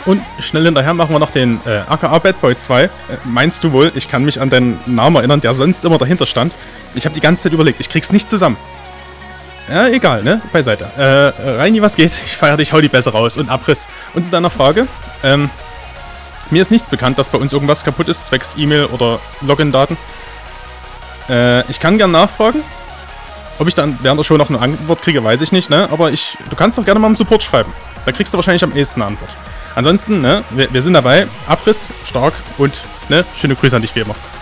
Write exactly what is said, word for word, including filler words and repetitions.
Und schnell hinterher machen wir noch den äh, A K A Bad Boy zwei. Äh, meinst du wohl, ich kann mich an deinen Namen erinnern, der sonst immer dahinter stand? Ich habe die ganze Zeit überlegt, ich krieg's nicht zusammen. Ja, egal, ne? Beiseite. Äh, Reini, was geht? Ich feier dich, hau die besser raus. Und Abriss. Und zu deiner Frage, ähm, mir ist nichts bekannt, dass bei uns irgendwas kaputt ist, zwecks E-Mail oder Login-Daten. Äh, ich kann gern nachfragen. Ob ich dann während der Show noch eine Antwort kriege, weiß ich nicht, ne? Aber ich, du kannst doch gerne mal im Support schreiben. Da kriegst du wahrscheinlich am ehesten eine Antwort. Ansonsten, ne, wir, wir sind dabei. Abriss, stark und, ne, schöne Grüße an dich wie immer.